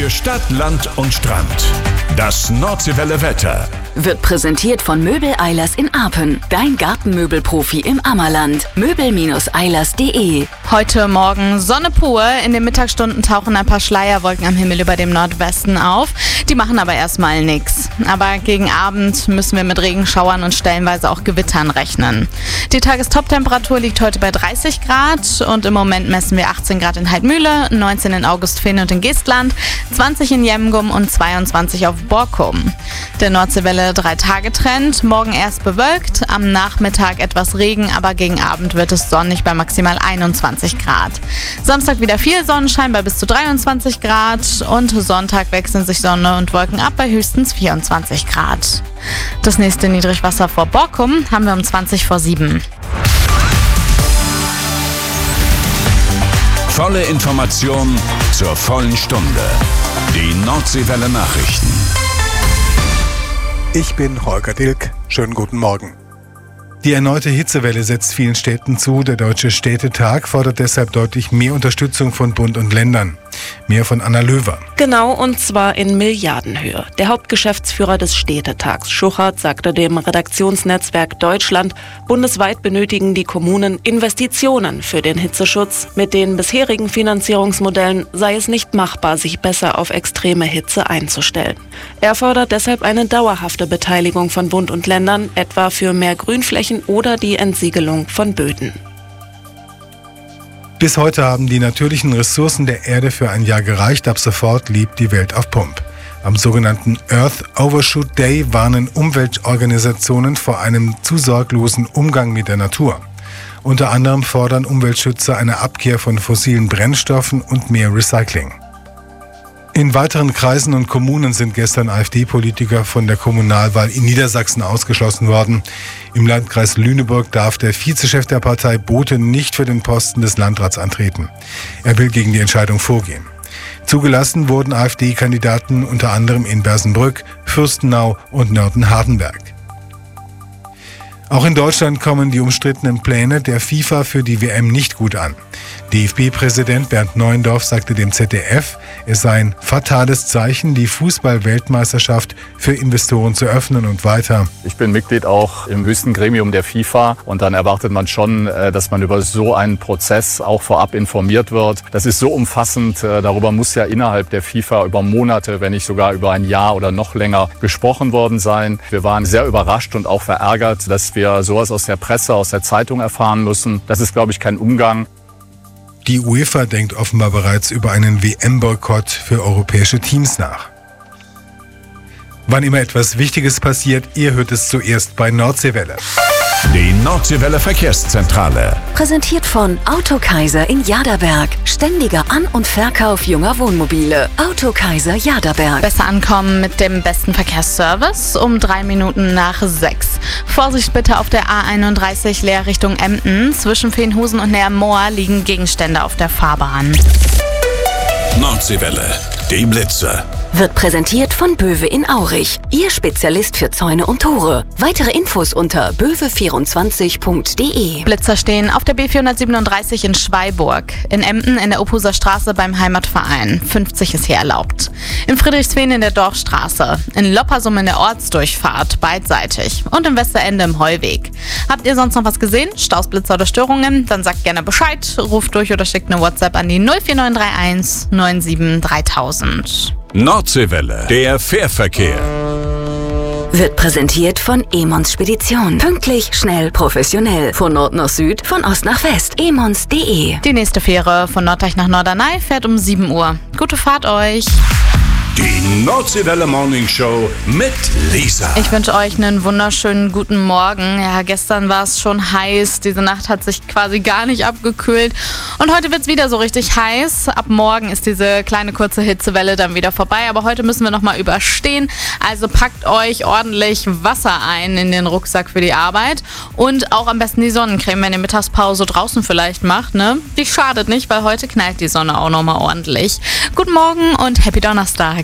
Für Stadt, Land und Strand. Das Nordseewelle Wetter wird präsentiert von Möbel Eilers in Apen. Dein Gartenmöbelprofi im Ammerland. Möbel-eilers.de. Heute Morgen Sonne pur. In den Mittagsstunden tauchen ein paar Schleierwolken am Himmel über dem Nordwesten auf. Die machen aber erstmal nichts. Aber gegen Abend müssen wir mit Regenschauern und stellenweise auch Gewittern rechnen. Die Tagestoptemperatur liegt heute bei 30 Grad und im Moment messen wir 18 Grad in Heidmühle, 19 in Augustfehn und in Geestland, 20 in Jemgum und 22 auf Borkum. Der Nordseewelle 3-Tage-Trend. Morgen erst bewölkt, am Nachmittag etwas Regen, aber gegen Abend wird es sonnig bei maximal 21 Grad. Samstag wieder viel Sonnenschein bei bis zu 23 Grad und Sonntag wechseln sich Sonne und Wolken ab bei höchstens 24 Grad. Das nächste Niedrigwasser vor Borkum haben wir um 7:20. Volle Information zur vollen Stunde. Die Nordseewelle Nachrichten. Ich bin Holger Dilk. Schönen guten Morgen. Die erneute Hitzewelle setzt vielen Städten zu. Der Deutsche Städtetag fordert deshalb deutlich mehr Unterstützung von Bund und Ländern. Mehr von Anna Löwer. Genau, und zwar in Milliardenhöhe. Der Hauptgeschäftsführer des Städtetags, Schuchert, sagte dem Redaktionsnetzwerk Deutschland, bundesweit benötigen die Kommunen Investitionen für den Hitzeschutz. Mit den bisherigen Finanzierungsmodellen sei es nicht machbar, sich besser auf extreme Hitze einzustellen. Er fordert deshalb eine dauerhafte Beteiligung von Bund und Ländern, etwa für mehr Grünflächen oder die Entsiegelung von Böden. Bis heute haben die natürlichen Ressourcen der Erde für ein Jahr gereicht. Ab sofort lebt die Welt auf Pump. Am sogenannten Earth Overshoot Day warnen Umweltorganisationen vor einem zu sorglosen Umgang mit der Natur. Unter anderem fordern Umweltschützer eine Abkehr von fossilen Brennstoffen und mehr Recycling. In weiteren Kreisen und Kommunen sind gestern AfD-Politiker von der Kommunalwahl in Niedersachsen ausgeschlossen worden. Im Landkreis Lüneburg darf der Vizechef der Partei Bote nicht für den Posten des Landrats antreten. Er will gegen die Entscheidung vorgehen. Zugelassen wurden AfD-Kandidaten unter anderem in Bersenbrück, Fürstenau und Nörten-Hardenberg. Auch in Deutschland kommen die umstrittenen Pläne der FIFA für die WM nicht gut an. DFB-Präsident Bernd Neuendorf sagte dem ZDF, es sei ein fatales Zeichen, die Fußball-Weltmeisterschaft für Investoren zu öffnen und weiter. Ich bin Mitglied auch im höchsten Gremium der FIFA und dann erwartet man schon, dass man über so einen Prozess auch vorab informiert wird. Das ist so umfassend, darüber muss ja innerhalb der FIFA über Monate, wenn nicht sogar über ein Jahr oder noch länger gesprochen worden sein. Wir waren sehr überrascht und auch verärgert, dass wir sowas aus der Presse, aus der Zeitung erfahren müssen. Das ist, glaube ich, kein Umgang. Die UEFA denkt offenbar bereits über einen WM-Boykott für europäische Teams nach. Wann immer etwas Wichtiges passiert, ihr hört es zuerst bei Nordseewelle. Die Nordseewelle Verkehrszentrale. Präsentiert von Autokaiser in Jaderberg. Ständiger An- und Verkauf junger Wohnmobile. Autokaiser Jaderberg. Besser ankommen mit dem besten Verkehrsservice um 6:03. Vorsicht bitte auf der A31 Leer Richtung Emden. Zwischen Veenhusen und Nähermoor liegen Gegenstände auf der Fahrbahn. Nordseewelle. Die Blitze. Wird präsentiert von Böwe in Aurich. Ihr Spezialist für Zäune und Tore. Weitere Infos unter böwe24.de. Blitzer stehen auf der B437 in Schweiburg. In Emden in der Uphuser Straße beim Heimatverein. 50 ist hier erlaubt. In Friedrichsfehn in der Dorfstraße. In Loppersum in der Ortsdurchfahrt. Beidseitig. Und im Westerende im Heuweg. Habt ihr sonst noch was gesehen? Staus, Blitzer oder Störungen? Dann sagt gerne Bescheid. Ruft durch oder schickt eine WhatsApp an die 04931 97 3000. Nordseewelle. Der Fährverkehr. Wird präsentiert von Emons Spedition. Pünktlich, schnell, professionell. Von Nord nach Süd, von Ost nach West. emons.de. Die nächste Fähre von Norddeich nach Norderney fährt um 7 Uhr. Gute Fahrt euch. Die Nordseewelle Morning Show mit Lisa. Ich wünsche euch einen wunderschönen guten Morgen. Ja, gestern war es schon heiß. Diese Nacht hat sich quasi gar nicht abgekühlt. Und heute wird es wieder so richtig heiß. Ab morgen ist diese kleine kurze Hitzewelle dann wieder vorbei. Aber heute müssen wir nochmal überstehen. Also packt euch ordentlich Wasser ein in den Rucksack für die Arbeit. Und auch am besten die Sonnencreme, wenn ihr Mittagspause draußen vielleicht macht. Ne? Die schadet nicht, weil heute knallt die Sonne auch nochmal ordentlich. Guten Morgen und Happy Donnerstag.